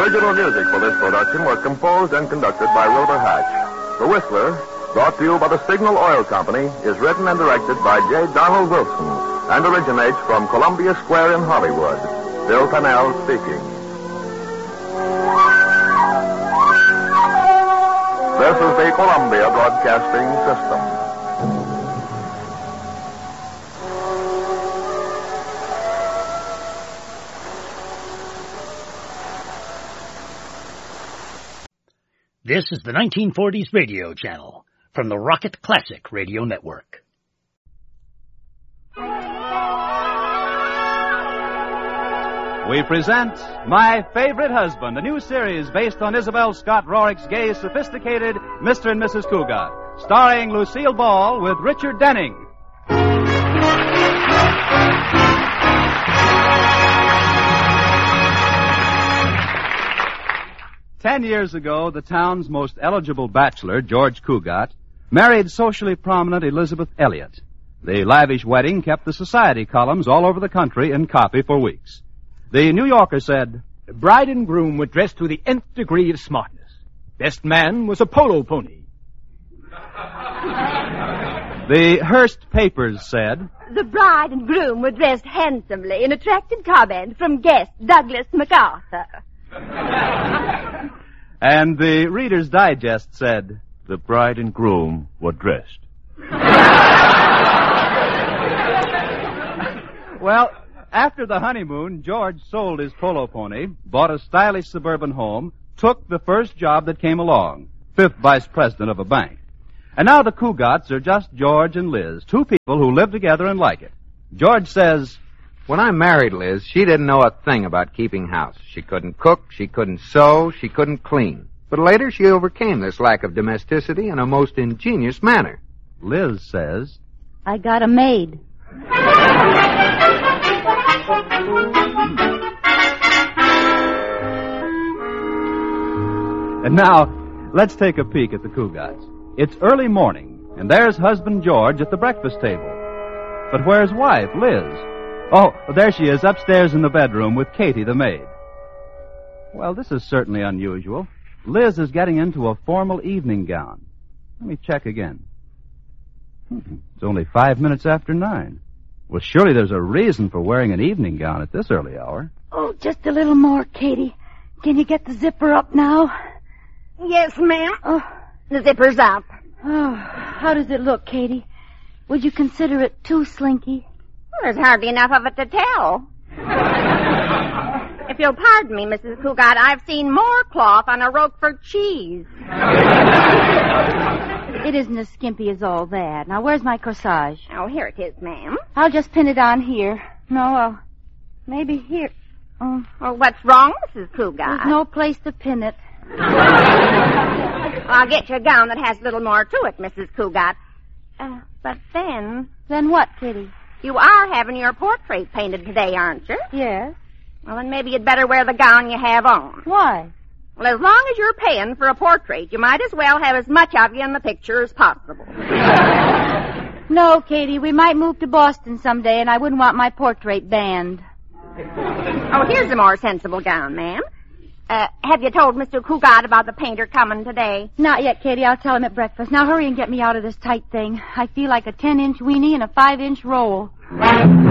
original music for this production was composed and conducted by Wilbur Hatch. The Whistler, brought to you by the Signal Oil Company, is written and directed by J. Donald Wilson and originates from Columbia Square in Hollywood. Bill Pennell speaking. This is the Columbia Broadcasting System. This is the 1940s radio channel from the Rocket Classic Radio Network. We present My Favorite Husband, a new series based on Isabel Scott Rorick's gay, sophisticated Mr. and Mrs. Cougat, starring Lucille Ball with Richard Denning. 10 years ago, the town's most eligible bachelor, George Cougat, married socially prominent Elizabeth Elliott. The lavish wedding kept the society columns all over the country in copy for weeks. The New Yorker said, "The bride and groom were dressed to the nth degree of smartness. Best man was a polo pony." The Hearst papers said, "The bride and groom were dressed handsomely in attractive comment from guest Douglas MacArthur." And the Reader's Digest said, "The bride and groom were dressed." Well, after the honeymoon, George sold his polo pony, bought a stylish suburban home, took the first job that came along, 5th vice president of a bank. And now the Cougats are just George and Liz, two people who live together and like it. George says, "When I married Liz, she didn't know a thing about keeping house. She couldn't cook, she couldn't sew, she couldn't clean. But later she overcame this lack of domesticity in a most ingenious manner." Liz says, "I got a maid." And now, let's take a peek at the Cougats. It's early morning, and there's husband George at the breakfast table. But where's wife, Liz? Oh, there she is upstairs in the bedroom with Katie, the maid. Well, this is certainly unusual. Liz is getting into a formal evening gown. Let me check again. It's only 5 minutes after 9. Well, surely there's a reason for wearing an evening gown at this early hour. "Oh, just a little more, Katie. Can you get the zipper up now?" "Yes, ma'am. Oh, the zipper's up." "Oh, how does it look, Katie? Would you consider it too slinky?" "Well, there's hardly enough of it to tell." "If you'll pardon me, Mrs. Cougat, I've seen more cloth on a Roquefort cheese." "It isn't as skimpy as all that. Now, where's my corsage?" "Oh, here it is, ma'am." "I'll just pin it on here. No, maybe here. Oh, what's wrong, Mrs. Cougat?" "There's no place to pin it." "I'll get you a gown that has a little more to it, Mrs. Cougat. But then..." "Then what, Kitty?" "You are having your portrait painted today, aren't you?" "Yes." "Well, then maybe you'd better wear the gown you have on." "Why?" "Well, as long as you're paying for a portrait, you might as well have as much of you in the picture as possible." "No, Katie, we might move to Boston someday, and I wouldn't want my portrait banned." "Oh, here's a more sensible gown, ma'am. Have you told Mr. Cougat about the painter coming today?" "Not yet, Katie. I'll tell him at breakfast. Now hurry and get me out of this tight thing. I feel like a 10-inch weenie in a 5-inch roll."